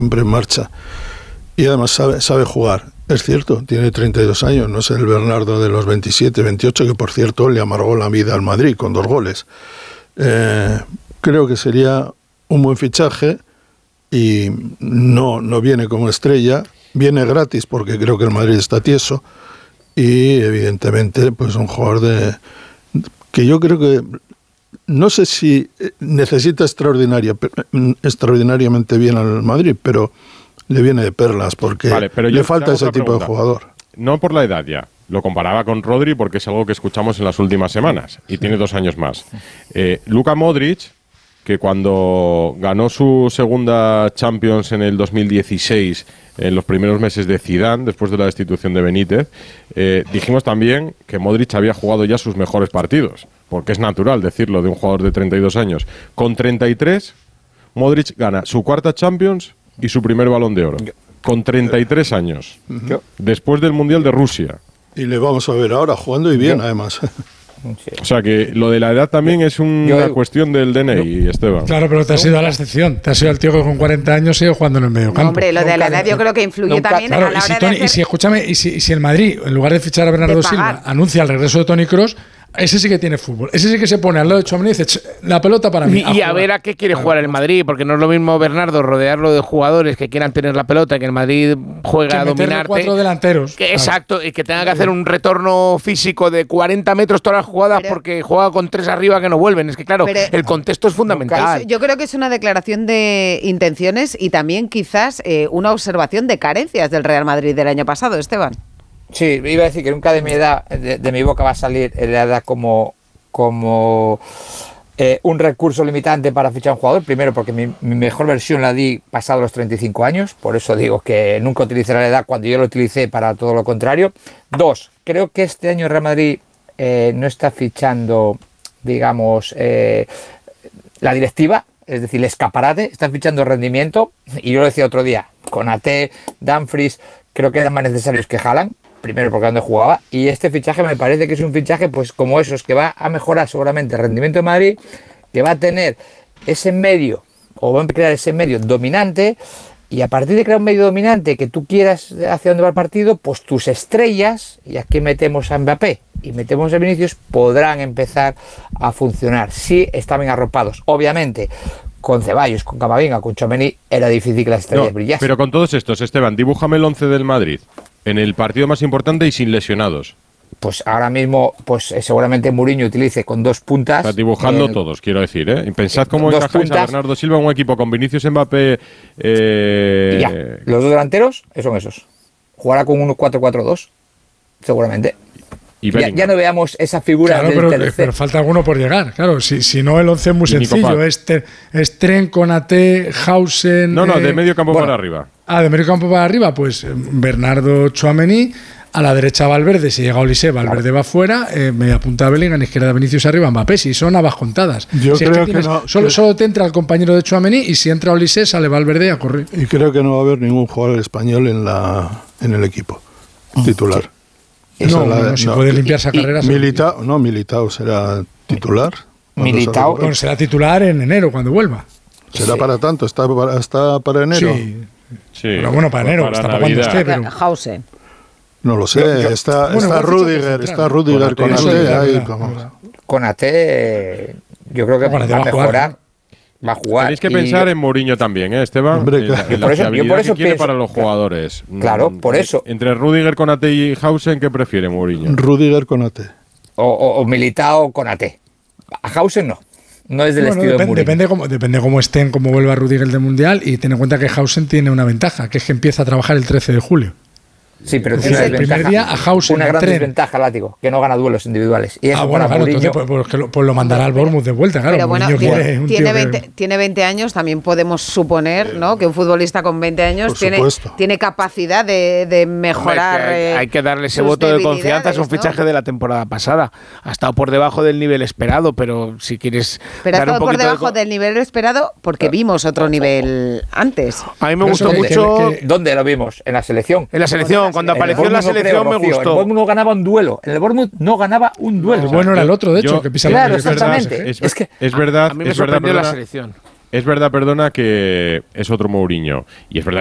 siempre en marcha. Y además sabe jugar. Es cierto, tiene 32 años, no es el Bernardo de los 27, 28, que por cierto le amargó la vida al Madrid con 2 goles. Creo que sería un buen fichaje y no viene como estrella, viene gratis porque creo que el Madrid está tieso y evidentemente pues un jugador que yo creo que no sé si necesita extraordinariamente bien al Madrid, pero le viene de perlas porque le falta ese tipo de jugador. No por la edad ya. Lo comparaba con Rodri porque es algo que escuchamos en las últimas semanas y tiene 2 años más. Luka Modric, que cuando ganó su segunda Champions en el 2016, en los primeros meses de Zidane, después de la destitución de Benítez, dijimos también que Modric había jugado ya sus mejores partidos, porque es natural decirlo de un jugador de 32 años. Con 33, Modric gana su 4ª Champions y su primer Balón de Oro. Con 33 años. Después del Mundial de Rusia. Y le vamos a ver ahora jugando y bien, además. Sí. O sea que lo de la edad también es una cuestión del DNI, Esteban. Claro, pero te has ido a la excepción. Te has ido al tío que con 40 años sigue jugando en el medio campo. Hombre, lo de la edad yo creo que influye también claro, a la hora de hacer... Y si el Madrid, en lugar de fichar a Bernardo Silva, anuncia el regreso de Toni Kroos, ese sí que tiene fútbol. Ese sí que se pone al lado de Tchouaméni y dice, la pelota para mí. Y a ver a qué quiere jugar el Madrid, porque no es lo mismo, Bernardo, rodearlo de jugadores que quieran tener la pelota, que el Madrid juega a dominarte. 4 delanteros. Exacto, y que tenga que hacer un retorno físico de 40 metros todas las jugadas porque juega con 3 arriba que no vuelven. Es que claro, el contexto es fundamental. Yo creo que es una declaración de intenciones y también quizás una observación de carencias del Real Madrid del año pasado, Esteban. Sí, iba a decir que nunca de mi edad, de mi boca va a salir la edad como un recurso limitante para fichar a un jugador. Primero, porque mi mejor versión la di pasado los 35 años, por eso digo que nunca utilicé la edad cuando yo lo utilicé para todo lo contrario. 2, creo que este año el Real Madrid no está fichando, digamos, la directiva, es decir, el escaparate, está fichando rendimiento. Y yo lo decía otro día, Konaté, Dumfries, creo que eran más necesarios que Haaland. Primero porque donde jugaba, y este fichaje me parece que es un fichaje pues como esos, que va a mejorar seguramente el rendimiento de Madrid, que va a tener ese medio, o va a crear ese medio dominante, y a partir de crear un medio dominante que tú quieras hacia dónde va el partido, pues tus estrellas, y aquí metemos a Mbappé y metemos a Vinicius, podrán empezar a funcionar, si están bien arropados. Obviamente, con Ceballos, con Camavinga, con Tchouaméni, era difícil que las estrellas brillasen. Pero con todos estos, Esteban, dibújame el 11 del Madrid en el partido más importante y sin lesionados. Pues ahora mismo, pues seguramente Mourinho utilice con 2 puntas. Está dibujando todos, quiero decir, ¿eh? Y pensad cómo encajáis a Bernardo Silva en un equipo con Vinicius, Mbappé... Ya, los 2 delanteros son esos. Jugará con un 4-4-2, seguramente. Y ya no veamos esa figura del tercer. Pero falta alguno por llegar, claro. Si no, el 11 es muy sencillo. Es Tren, Konaté, Hausen... No, de medio campo para arriba. De medio campo para arriba, pues Bernardo, Tchouaméni. A la derecha Valverde, si llega Olise, Valverde va fuera, media punta Bellingham, izquierda Vinicius arriba, Mbappé, si son habas contadas. Yo creo que no. Solo te entra el compañero de Tchouaméni y si entra Olise sale Valverde a correr. Y creo que no va a haber ningún jugador español en el equipo titular. Sí. Si puede limpiarse a carreras. Militao será titular. Bueno, será titular en enero cuando vuelva. ¿Será para tanto? ¿Está para enero? Sí. Pero bueno, para enero, está para cuando esté. Pero... Hausen. No lo sé, está Rudiger, Konaté. Konaté, yo creo que va a mejorar. Va a jugar. Tenéis que pensar en Mourinho también, Esteban. Hombre, la fiabilidad que quiere para los jugadores. Claro, por eso. Entre Rudiger, Konaté y Hausen, ¿qué prefiere Mourinho? Rudiger, Konaté. O Militao, Konaté. A Hausen no. No es del estilo de Mourinho. Depende cómo estén, cómo vuelva Rudiger del Mundial, y ten en cuenta que Hausen tiene una ventaja, que es que empieza a trabajar el 13 de julio. Sí, pero tiene el primer día a Hausen, una gran desventaja, Látigo, que no gana duelos individuales. Y eso bueno, claro, Mourinho, entonces pues lo mandará al Bournemouth de vuelta, claro. Pero bueno, tiene 20 años, también podemos suponer, ¿no?, que un futbolista con 20 años tiene capacidad de mejorar. Hay que darle ese voto de confianza, es un fichaje de la temporada pasada. Ha estado por debajo del nivel esperado, pero si quieres. Pero ha estado por debajo del nivel esperado porque vimos otro nivel antes. A mí me gustó mucho. ¿Dónde lo vimos? En la selección. En la selección. Cuando apareció en la selección me gustó. El Bournemouth no ganaba un duelo. En el Bournemouth no ganaba un duelo. El bueno era el otro, de hecho, que pisa claro, exactamente. Es verdad. A mí me sorprendió la selección. Es verdad, perdona, que es otro Mourinho. Y es verdad